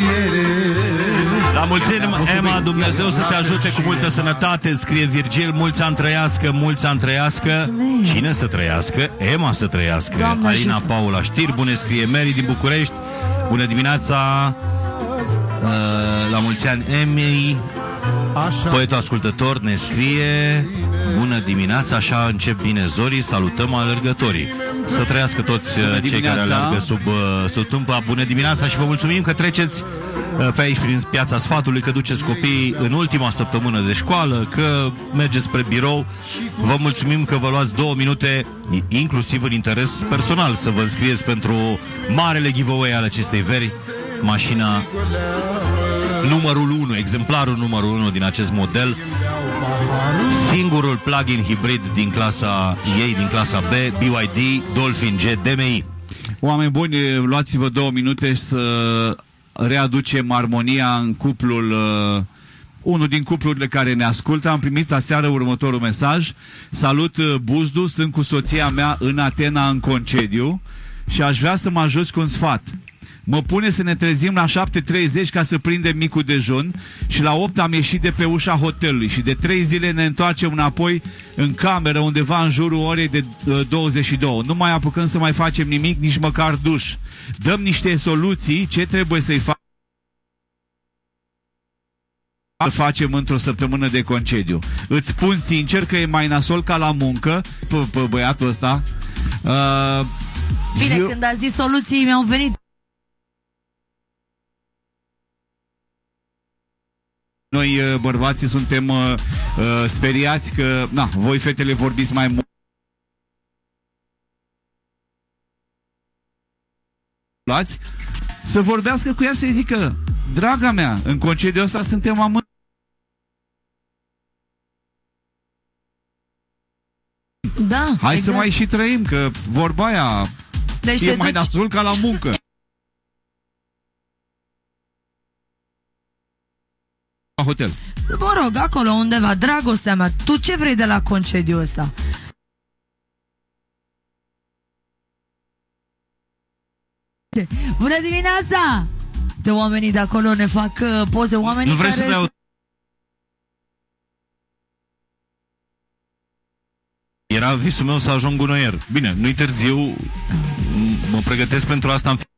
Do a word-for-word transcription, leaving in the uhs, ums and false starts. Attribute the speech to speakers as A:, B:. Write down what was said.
A: La mulți ani, Emma, Dumnezeu să te ajute cu multă sănătate. Scrie Virgil, mulți ani trăiască, mulți ani trăiască. Cine să trăiască? Emma să trăiască.
B: Doamne
A: Alina
B: ajută.
A: Paula Știr, bune, scrie Mary din București. Bună dimineața. uh, La mulți ani, Emmy. Poetul ascultător ne scrie: bună dimineața, așa încep bine zorii, salutăm alergătorii. Să trăiască toți uh, cei care alergă sub, uh, sub tâmpa. Bună dimineața și vă mulțumim că treceți uh, pe aici prin Piața Sfatului, că duceți copiii în ultima săptămână de școală, că mergeți spre birou. Vă mulțumim că vă luați două minute, inclusiv în interes personal, să vă înscrieți pentru marele giveaway al acestei veri, mașina numărul unu, exemplarul numărul unu din acest model, singurul plug-in hibrid din clasa ei, din clasa B, B Y D Dolphin G D M I.
C: Oameni buni, luați-vă două minute să readucem armonia în cuplul, uh, unul din cuplurile care ne ascultă. Am primit aseară următorul mesaj: salut, Buzdu, sunt cu soția mea în Atena în concediu și aș vrea să mă ajuți cu un sfat. Mă pune să ne trezim la șapte treizeci ca să prindem micul dejun și la opt am ieșit de pe ușa hotelului și de trei zile ne întoarcem înapoi în cameră undeva în jurul orei de uh, douăzeci și două. Nu mai apucăm să mai facem nimic, nici măcar duș. Dăm niște soluții, ce trebuie să-i facem facem într-o săptămână de concediu. Îți spun sincer că e mai nasol ca la muncă, pe băiatul ăsta. Uh,
B: Bine,
C: eu...
B: când a zis soluții mi-au venit.
C: Noi, bărbații, suntem uh, uh, speriați că, na, voi fetele vorbiți mai mult. Să vorbească cu ea, să-i zică: draga mea, în concediul ăsta suntem amândoi.
B: Da,
C: Hai
B: exact.
C: să mai și trăim, că vorba aia
B: Deci
C: e mai
B: duci...
C: nasul ca la muncă. La hotel.
B: Mă rog, acolo undeva, dragostea mea, tu ce vrei de la concediul ăsta? Bună dimineața! De oamenii de acolo ne fac uh, poze, oamenii
A: Nu vrei
B: care...
A: să dai o... Era visul meu să ajung gunoier. Bine, nu-i târziu, mă pregătesc pentru asta în